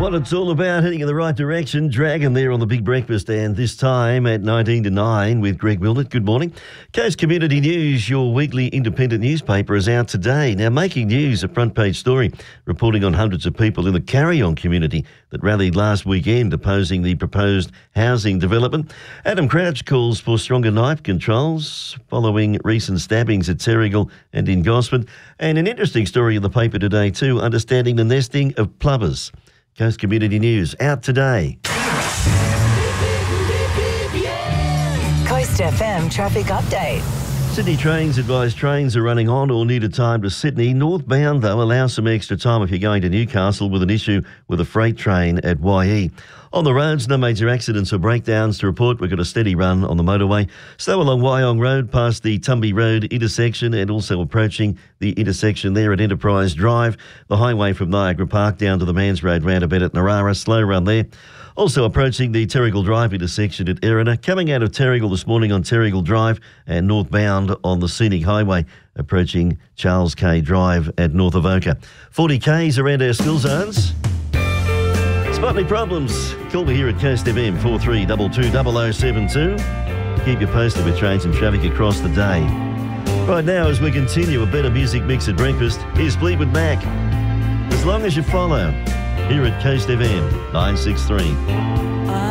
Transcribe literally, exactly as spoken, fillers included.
What it's all about, heading in the right direction. Dragon there on the Big Breakfast, and this time at nineteen to nine with Greg Wildert. Good morning. Coast Community News, your weekly independent newspaper, is out today. Now, making news, a front page story reporting on hundreds of people in the Carry-On community that rallied last weekend opposing the proposed housing development. Adam Crouch calls for stronger knife controls following recent stabbings at Terrigal and in Gosford. And an interesting story in the paper today too, understanding the nesting of plovers. Coast Community News, out today. Coast F M traffic update. Sydney Trains advise trains are running on or need a time to Sydney. Northbound, though, allow some extra time if you're going to Newcastle with an issue with a freight train at Y E. On the roads, no major accidents or breakdowns to report. We've got a steady run on the motorway. Slow along Wyong Road past the Tumby Road intersection and also approaching the intersection there at Enterprise Drive. The highway from Niagara Park down to the Mans Road roundabout at Narara. Slow run there. Also approaching the Terrigal Drive intersection at Erina. Coming out of Terrigal this morning on Terrigal Drive and northbound on the Scenic Highway approaching Charles K Drive at North Avoca. forty Ks around our school zones. Spot any problems? Call me here at Coast F M four three two two zero zero seven two. Keep you posted with trains and traffic across the day. Right now, as we continue a better music mix at breakfast, here's Fleetwood Mac. As long as you follow, here at Coast F M nine six three.